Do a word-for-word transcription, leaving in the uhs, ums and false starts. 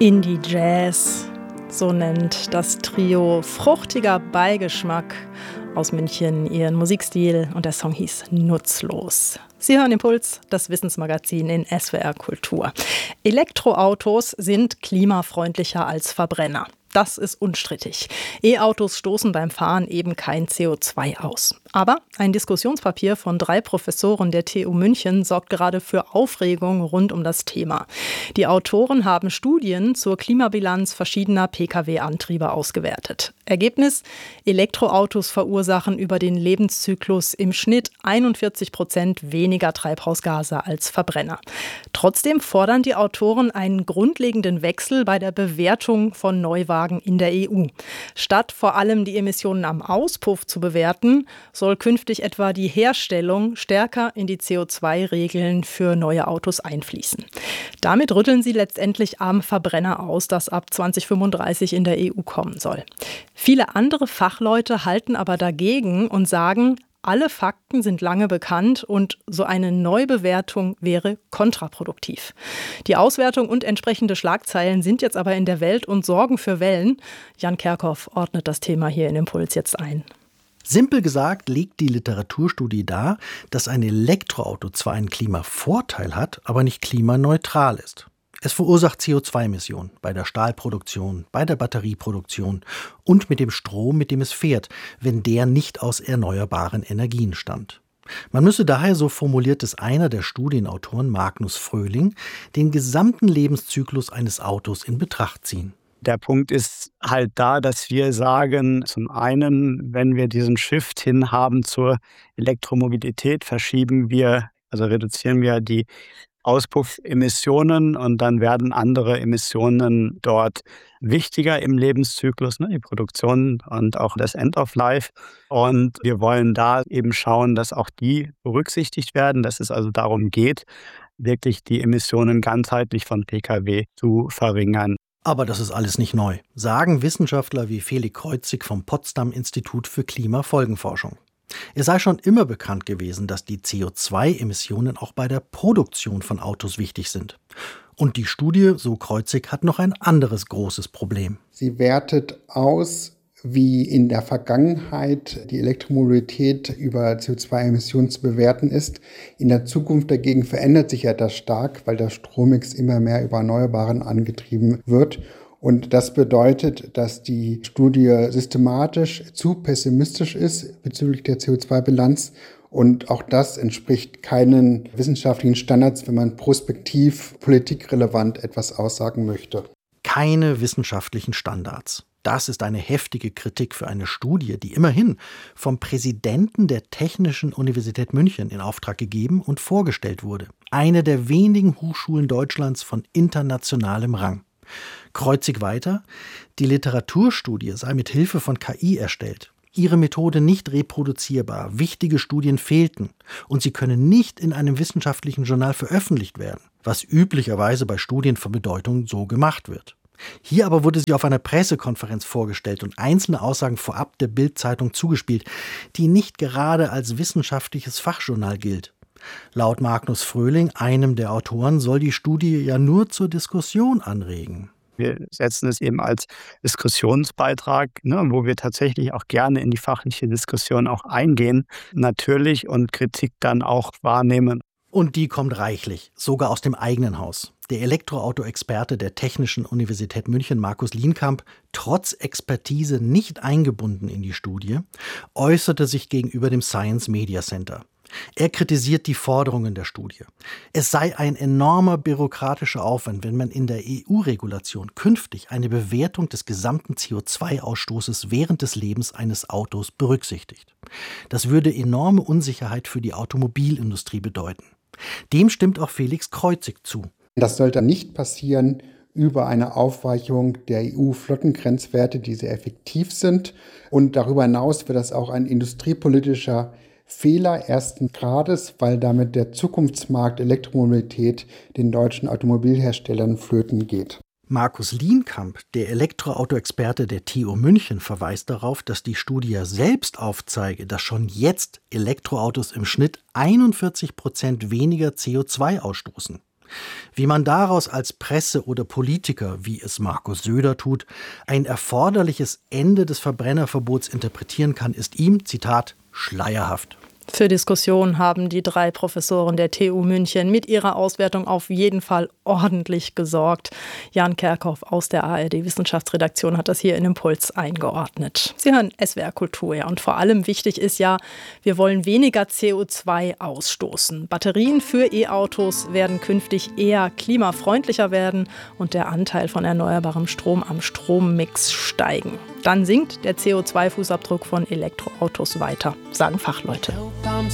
Indie Jazz, so nennt das Trio fruchtiger Beigeschmack aus München ihren Musikstil und der Song hieß Nutzlos. Sie hören Impuls, das Wissensmagazin in S W R Kultur. Elektroautos sind klimafreundlicher als Verbrenner. Das ist unstrittig. E-Autos stoßen beim Fahren eben kein C O zwei aus. Aber ein Diskussionspapier von drei Professoren der T U München sorgt gerade für Aufregung rund um das Thema. Die Autoren haben Studien zur Klimabilanz verschiedener P K W-Antriebe ausgewertet. Ergebnis: Elektroautos verursachen über den Lebenszyklus im Schnitt einundvierzig Prozent weniger Treibhausgase als Verbrenner. Trotzdem fordern die Autoren einen grundlegenden Wechsel bei der Bewertung von Neuwagen in der E U. Statt vor allem die Emissionen am Auspuff zu bewerten, soll künftig etwa die Herstellung stärker in die C O zwei Regeln für neue Autos einfließen. Damit rütteln sie letztendlich am Verbrenner aus, das ab zwanzig fünfunddreißig in der E U kommen soll. Viele andere Fachleute halten aber dagegen und sagen, alle Fakten sind lange bekannt und so eine Neubewertung wäre kontraproduktiv. Die Auswertung und entsprechende Schlagzeilen sind jetzt aber in der Welt und sorgen für Wellen. Jan Kerkhoff ordnet das Thema hier in Impuls jetzt ein. Simpel gesagt legt die Literaturstudie dar, dass ein Elektroauto zwar einen Klimavorteil hat, aber nicht klimaneutral ist. Es verursacht C O zwei Emissionen bei der Stahlproduktion, bei der Batterieproduktion und mit dem Strom, mit dem es fährt, wenn der nicht aus erneuerbaren Energien stammt. Man müsse daher, so formuliert es einer der Studienautoren, Magnus Fröhling, den gesamten Lebenszyklus eines Autos in Betracht ziehen. Der Punkt ist halt da, dass wir sagen, zum einen, wenn wir diesen Shift hin haben zur Elektromobilität, verschieben wir, also reduzieren wir die Auspuffemissionen und dann werden andere Emissionen dort wichtiger im Lebenszyklus, ne, die Produktion und auch das End of Life. Und wir wollen da eben schauen, dass auch die berücksichtigt werden, dass es also darum geht, wirklich die Emissionen ganzheitlich von P K W zu verringern. Aber das ist alles nicht neu, sagen Wissenschaftler wie Felix Kreutzig vom Potsdam-Institut für Klimafolgenforschung. Es sei schon immer bekannt gewesen, dass die C O zwei Emissionen auch bei der Produktion von Autos wichtig sind. Und die Studie, so Kreutzig, hat noch ein anderes großes Problem. Sie wertet aus, wie in der Vergangenheit die Elektromobilität über C O zwei Emissionen zu bewerten ist. In der Zukunft dagegen verändert sich ja das stark, weil der Strommix immer mehr über Erneuerbaren angetrieben wird. Und das bedeutet, dass die Studie systematisch zu pessimistisch ist bezüglich der C O zwei Bilanz. Und auch das entspricht keinen wissenschaftlichen Standards, wenn man prospektiv politikrelevant etwas aussagen möchte. Keine wissenschaftlichen Standards. Das ist eine heftige Kritik für eine Studie, die immerhin vom Präsidenten der Technischen Universität München in Auftrag gegeben und vorgestellt wurde. Eine der wenigen Hochschulen Deutschlands von internationalem Rang. Kreutzig weiter, die Literaturstudie sei mit Hilfe von K I erstellt. Ihre Methode nicht reproduzierbar, wichtige Studien fehlten und sie können nicht in einem wissenschaftlichen Journal veröffentlicht werden, was üblicherweise bei Studien von Bedeutung so gemacht wird. Hier aber wurde sie auf einer Pressekonferenz vorgestellt und einzelne Aussagen vorab der Bild-Zeitung zugespielt, die nicht gerade als wissenschaftliches Fachjournal gilt. Laut Magnus Fröhling, einem der Autoren, soll die Studie ja nur zur Diskussion anregen. Wir setzen es eben als Diskussionsbeitrag, ne, wo wir tatsächlich auch gerne in die fachliche Diskussion auch eingehen, natürlich, und Kritik dann auch wahrnehmen. Und die kommt reichlich, sogar aus dem eigenen Haus. Der Elektroauto-Experte der Technischen Universität München, Markus Lienkamp, trotz Expertise nicht eingebunden in die Studie, äußerte sich gegenüber dem Science Media Center. Er kritisiert die Forderungen der Studie. Es sei ein enormer bürokratischer Aufwand, wenn man in der E U-Regulation künftig eine Bewertung des gesamten C O zwei Ausstoßes während des Lebens eines Autos berücksichtigt. Das würde enorme Unsicherheit für die Automobilindustrie bedeuten. Dem stimmt auch Felix Kreutzig zu. Das sollte nicht passieren über eine Aufweichung der E U-Flottengrenzwerte, die sehr effektiv sind. Und darüber hinaus wird das auch ein industriepolitischer Fehler ersten Grades, weil damit der Zukunftsmarkt Elektromobilität den deutschen Automobilherstellern flöten geht. Markus Lienkamp, der Elektroauto-Experte der T U München, verweist darauf, dass die Studie selbst aufzeige, dass schon jetzt Elektroautos im Schnitt einundvierzig Prozent weniger C O zwei ausstoßen. Wie man daraus als Presse oder Politiker, wie es Markus Söder tut, ein erforderliches Ende des Verbrennerverbots interpretieren kann, ist ihm, Zitat, schleierhaft. Für Diskussionen haben die drei Professoren der T U München mit ihrer Auswertung auf jeden Fall ordentlich gesorgt. Jan Kerkhoff aus der A R D-Wissenschaftsredaktion hat das hier in Impuls eingeordnet. Sie hören S W R Kultur, ja, und vor allem wichtig ist ja, wir wollen weniger C O zwei ausstoßen. Batterien für E-Autos werden künftig eher klimafreundlicher werden und der Anteil von erneuerbarem Strom am Strommix steigen. Dann sinkt der C O zwei Fußabdruck von Elektroautos weiter, sagen Fachleute. I'm